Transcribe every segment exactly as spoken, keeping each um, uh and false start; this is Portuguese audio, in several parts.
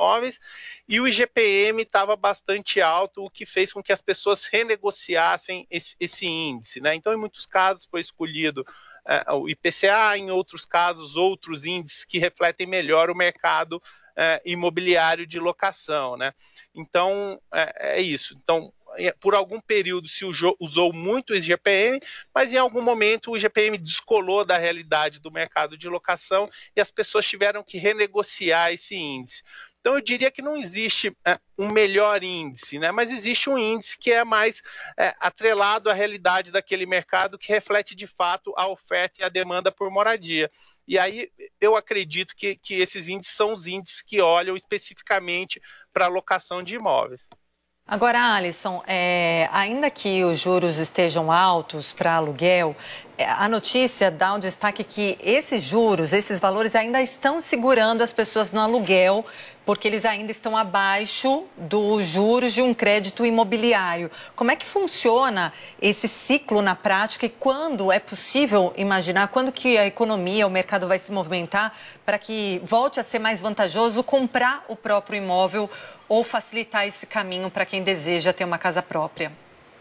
imóveis, e o I G P M estava bastante alto, o que fez com que as pessoas renegociassem esse, esse índice, né? Então, em muitos casos foi escolhido é, o I P C A, em outros casos, outros índices que refletem melhor o mercado é, imobiliário de locação, né? Então, é, é isso. Então, por algum período se usou muito o I G P M, mas em algum momento o I G P M descolou da realidade do mercado de locação e as pessoas tiveram que renegociar esse índice. Então eu diria que não existe é, um melhor índice, né? Mas existe um índice que é mais é, atrelado à realidade daquele mercado, que reflete de fato a oferta e a demanda por moradia. E aí eu acredito que, que esses índices são os índices que olham especificamente para a locação de imóveis. Agora, Alisson, é, ainda que os juros estejam altos para aluguel, a notícia dá um destaque que esses juros, esses valores ainda estão segurando as pessoas no aluguel, porque eles ainda estão abaixo dos juros de um crédito imobiliário. Como é que funciona esse ciclo na prática e quando é possível imaginar, quando que a economia, o mercado vai se movimentar para que volte a ser mais vantajoso comprar o próprio imóvel ou facilitar esse caminho para quem deseja ter uma casa própria?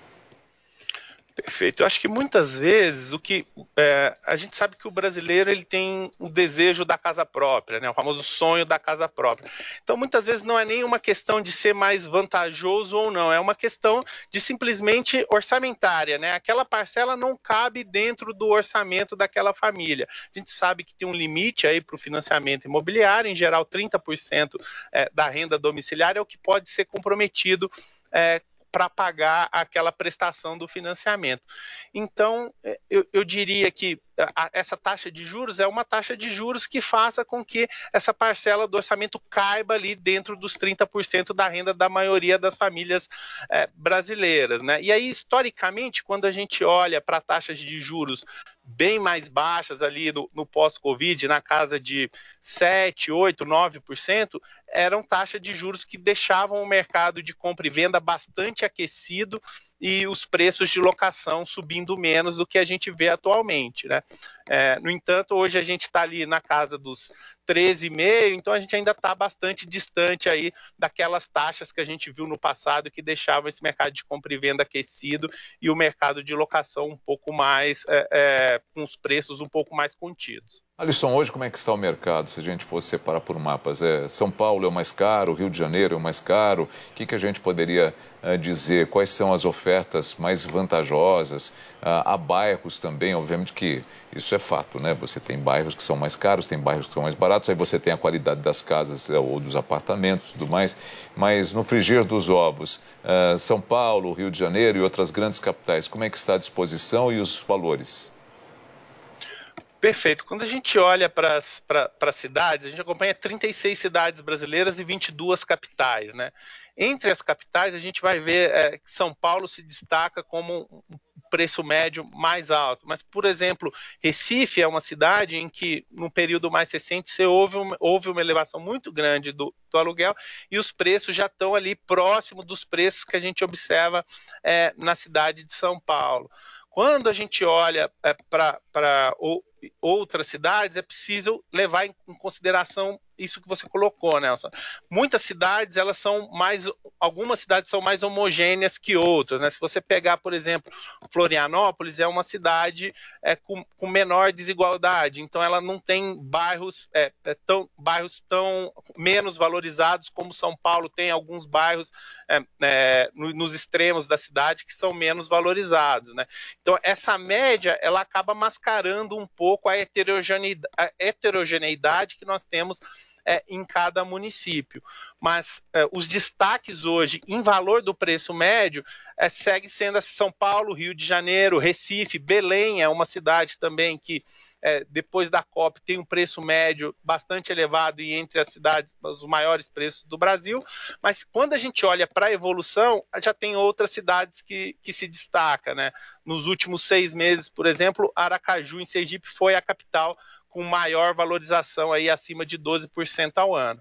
Perfeito. Eu acho que muitas vezes o que é, a gente sabe que o brasileiro ele tem o desejo da casa própria, né? O famoso sonho da casa própria. Então muitas vezes não é nem uma questão de ser mais vantajoso ou não, é uma questão de simplesmente orçamentária, né? Aquela parcela não cabe dentro do orçamento daquela família. A gente sabe que tem um limite aí para o financiamento imobiliário, em geral trinta por cento é, da renda domiciliária é o que pode ser comprometido é, para pagar aquela prestação do financiamento. Então, eu, eu diria que a, essa taxa de juros é uma taxa de juros que faça com que essa parcela do orçamento caiba ali dentro dos trinta por cento da renda da maioria das famílias é, brasileiras, né? E aí, historicamente, quando a gente olha para taxas de juros bem mais baixas ali no, no pós-Covid, na casa de sete, oito, nove por cento, eram taxas de juros que deixavam o mercado de compra e venda bastante aquecido e os preços de locação subindo menos do que a gente vê atualmente, né? É, no entanto, hoje a gente está ali na casa dos treze vírgula cinco, então a gente ainda está bastante distante aí daquelas taxas que a gente viu no passado que deixavam esse mercado de compra e venda aquecido e o mercado de locação um pouco mais, é, é, com os preços um pouco mais contidos. Alisson, hoje como é que está o mercado, se a gente fosse separar por mapas? É, São Paulo é o mais caro, Rio de Janeiro é o mais caro, o que, que a gente poderia é, dizer? Quais são as ofertas mais vantajosas? Ah, há bairros também, obviamente que isso é fato, né? Você tem bairros que são mais caros, tem bairros que são mais baratos, aí você tem a qualidade das casas é, ou dos apartamentos e tudo mais, mas no frigir dos ovos, é, São Paulo, Rio de Janeiro e outras grandes capitais, como é que está a disposição e os valores? Perfeito. Quando a gente olha para as cidades, a gente acompanha trinta e seis cidades brasileiras e vinte e duas capitais, né? Entre as capitais, a gente vai ver é, que São Paulo se destaca como um preço médio mais alto. Mas, por exemplo, Recife é uma cidade em que, no período mais recente, se houve, uma, houve uma elevação muito grande do, do aluguel e os preços já estão ali próximo dos preços que a gente observa é, na cidade de São Paulo. Quando a gente olha é, para outras cidades, é preciso levar em consideração isso que você colocou, Nelson. Muitas cidades, elas são mais, algumas cidades são mais homogêneas que outras, né? Se você pegar, por exemplo, Florianópolis, é uma cidade é, com, com menor desigualdade, então ela não tem bairros, é, é, tão, bairros tão menos valorizados como São Paulo tem alguns bairros é, é, no, nos extremos da cidade que são menos valorizados, né? Então essa média, ela acaba mascarando um pouco a heterogeneidade, a heterogeneidade que nós temos É, em cada município. Mas é, os destaques hoje em valor do preço médio é, segue sendo São Paulo, Rio de Janeiro, Recife, Belém é uma cidade também que é, depois da COP tem um preço médio bastante elevado e entre as cidades os maiores preços do Brasil, mas quando a gente olha para a evolução, já tem outras cidades que, que se destacam, né? Nos últimos seis meses, por exemplo, Aracaju, em Sergipe, foi a capital com maior valorização aí acima de doze por cento ao ano.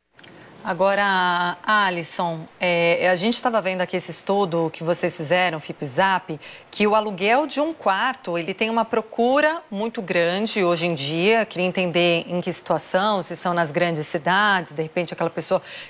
Agora, Alisson, é, a gente estava vendo aqui esse estudo que vocês fizeram, FIPZAP, que o aluguel de um quarto, ele tem uma procura muito grande hoje em dia. Queria entender em que situação, se são nas grandes cidades, de repente aquela pessoa